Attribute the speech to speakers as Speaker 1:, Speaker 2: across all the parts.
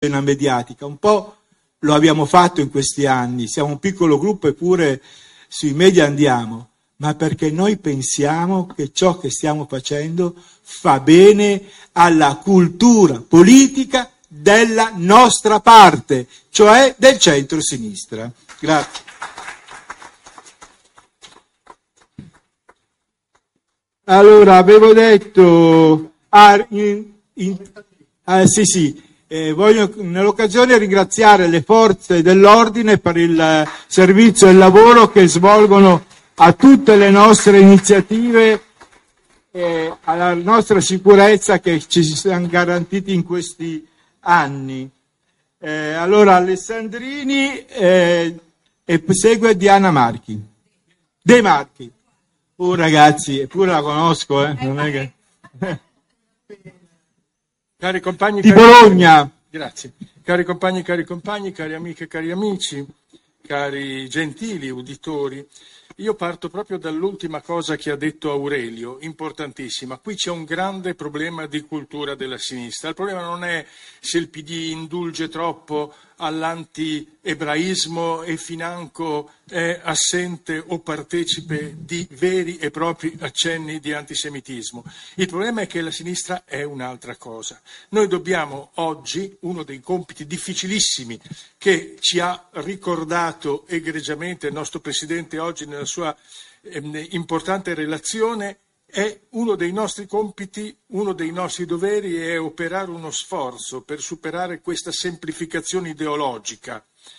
Speaker 1: mediatica. Un po' lo abbiamo fatto in questi anni, siamo un piccolo gruppo eppure sui media andiamo, ma perché noi pensiamo che ciò che stiamo facendo fa bene alla cultura politica della nostra parte, cioè del centro-sinistra. Grazie. Allora, avevo detto... voglio nell'occasione ringraziare le forze dell'ordine per il servizio e il lavoro che svolgono a tutte le nostre iniziative e alla nostra sicurezza che ci siamo garantiti in questi anni. Allora Alessandrini e segue Diana Marchi. De Marchi. Ragazzi, eppure la conosco, non è che...
Speaker 2: Cari compagni,
Speaker 1: di Bologna.
Speaker 2: Grazie. Cari compagni, cari amiche, cari amici, cari gentili uditori, io parto proprio dall'ultima cosa che ha detto Aurelio, importantissima. Qui c'è un grande problema di cultura della sinistra. Il problema non è se il PD indulge troppo all'anti-ebraismo e financo è assente o partecipe di veri e propri accenni di antisemitismo. Il problema è che la sinistra è un'altra cosa. Noi dobbiamo oggi, uno dei compiti difficilissimi che ci ha ricordato egregiamente il nostro Presidente oggi nella sua importante relazione, è uno dei nostri compiti, uno dei nostri doveri è operare uno sforzo per superare questa semplificazione ideologica,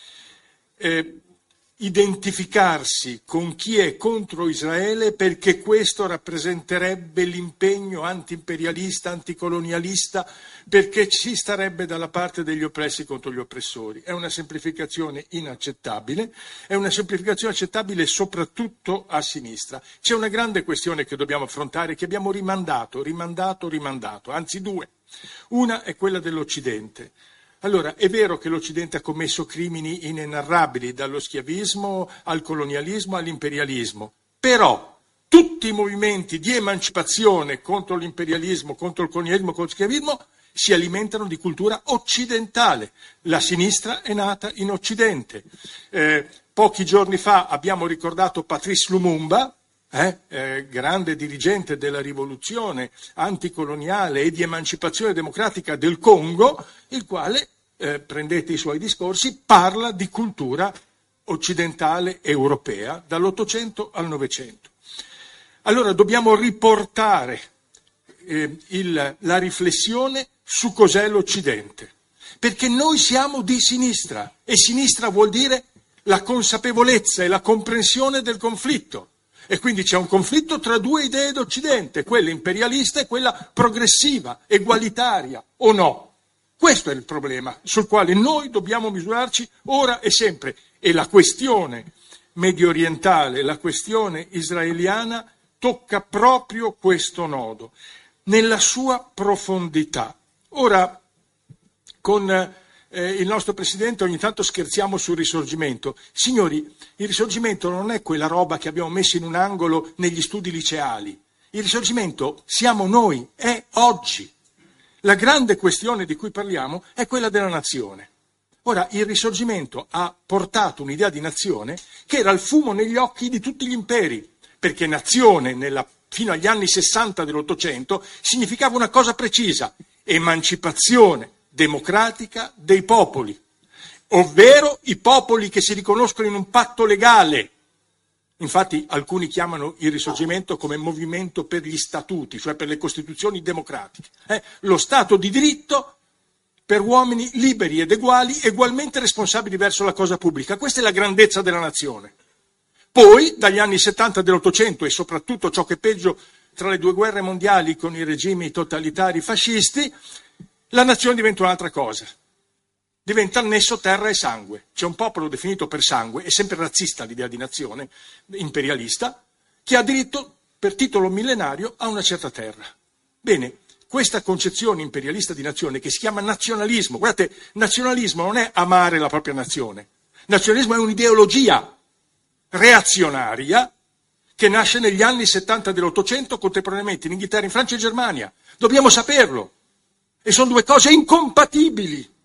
Speaker 2: identificarsi con chi è contro Israele perché questo rappresenterebbe l'impegno anti-imperialista, anticolonialista, perché ci starebbe dalla parte degli oppressi contro gli oppressori. È una semplificazione inaccettabile, è una semplificazione accettabile soprattutto a sinistra. C'è una grande questione che dobbiamo affrontare, che abbiamo rimandato, anzi due. Una è quella dell'Occidente. Allora, è vero che l'Occidente ha commesso crimini inenarrabili, dallo schiavismo al colonialismo all'imperialismo, però tutti i movimenti di emancipazione contro l'imperialismo, contro il colonialismo, contro lo schiavismo, si alimentano di cultura occidentale. La sinistra è nata in Occidente. Pochi giorni fa abbiamo ricordato Patrice Lumumba, grande dirigente della rivoluzione anticoloniale e di emancipazione democratica del Congo, il quale, prendete i suoi discorsi, parla di cultura occidentale europea dall'800 al 900. Allora dobbiamo riportare la riflessione su cos'è l'Occidente, perché noi siamo di sinistra e sinistra vuol dire la consapevolezza e la comprensione del conflitto. E quindi c'è un conflitto tra due idee d'Occidente, quella imperialista e quella progressiva, egualitaria o no. Questo è il problema sul quale noi dobbiamo misurarci ora e sempre. E la questione mediorientale, la questione israeliana tocca proprio questo nodo, nella sua profondità. Ora, con il nostro Presidente ogni tanto scherziamo sul Risorgimento. Signori, il Risorgimento non è quella roba che abbiamo messo in un angolo negli studi liceali. Il Risorgimento siamo noi, è oggi. La grande questione di cui parliamo è quella della nazione. Ora, il Risorgimento ha portato un'idea di nazione che era il fumo negli occhi di tutti gli imperi, perché nazione fino agli anni 60 dell'Ottocento significava una cosa precisa: emancipazione democratica dei popoli, ovvero i popoli che si riconoscono in un patto legale. Infatti alcuni chiamano il Risorgimento come movimento per gli statuti, cioè per le costituzioni democratiche. Lo Stato di diritto per uomini liberi ed eguali, egualmente responsabili verso la cosa pubblica. Questa è la grandezza della nazione. Poi, dagli anni 70 dell'Ottocento e soprattutto ciò che è peggio tra le due guerre mondiali con i regimi totalitari fascisti, la nazione diventa un'altra cosa. Diventa il nesso terra e sangue. C'è un popolo definito per sangue, è sempre razzista l'idea di nazione, imperialista, che ha diritto, per titolo millenario, a una certa terra. Bene, questa concezione imperialista di nazione, che si chiama nazionalismo, guardate, nazionalismo non è amare la propria nazione. Nazionalismo è un'ideologia reazionaria che nasce negli anni 70 dell'Ottocento, contemporaneamente in Inghilterra, in Francia e Germania. Dobbiamo saperlo. E sono due cose incompatibili.